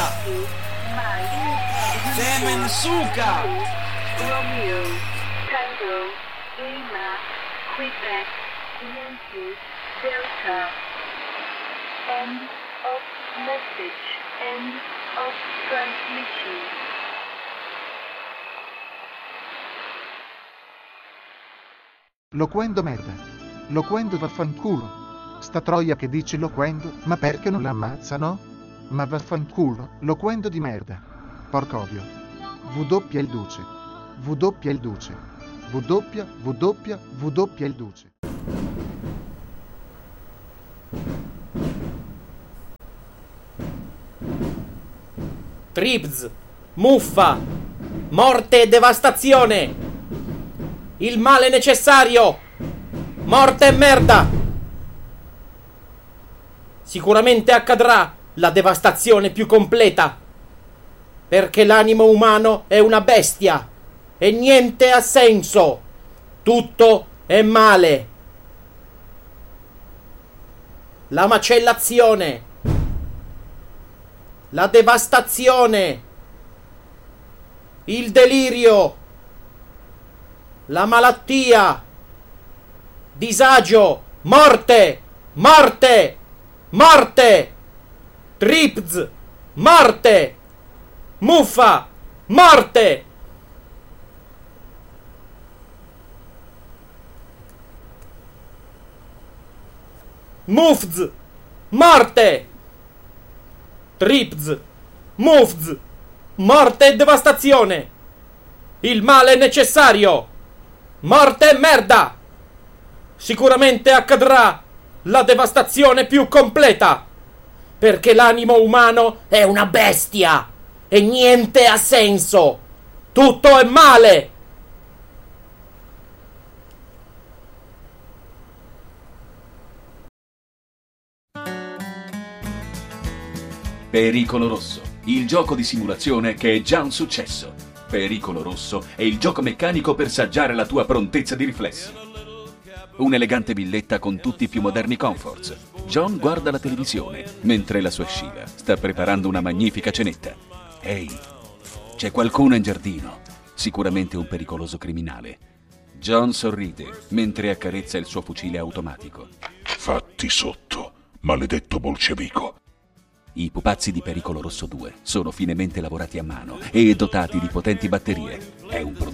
Temensuka! Romeo, Tango, Lima, Quebec, Yankee, Delta. End of message. End of transmission. Loquendo merda. Loquendo vaffanculo. Sta troia che dice loquendo, ma perché non l'ammazzano? Ma vaffanculo, loquendo di merda. Porcovio. W il duce. W il duce. W il duce. Tribz, muffa, morte e devastazione. Il male necessario. Morte e merda. Sicuramente accadrà la devastazione più completa, perché l'animo umano è una bestia e niente ha senso. Tutto è male. La macellazione, la devastazione, il delirio, la malattia, disagio, morte, morte, morte, Tribz, morte, muffa, morte. Mufz, morte, Tribz, mufz, morte e devastazione. Il male necessario. Morte e merda. Sicuramente accadrà la devastazione più completa, perché l'animo umano è una bestia e niente ha senso. Tutto è male. Pericolo Rosso, il gioco di simulazione che è già un successo. Pericolo Rosso è il gioco meccanico per saggiare la tua prontezza di riflessi. Un'elegante villetta con tutti i più moderni comforts. John guarda la televisione, mentre la sua Sheila sta preparando una magnifica cenetta. Ehi, c'è qualcuno in giardino, sicuramente un pericoloso criminale. John sorride, mentre accarezza il suo fucile automatico. Fatti sotto, maledetto bolscevico. I pupazzi di Pericolo Rosso 2 sono finemente lavorati a mano e dotati di potenti batterie. È un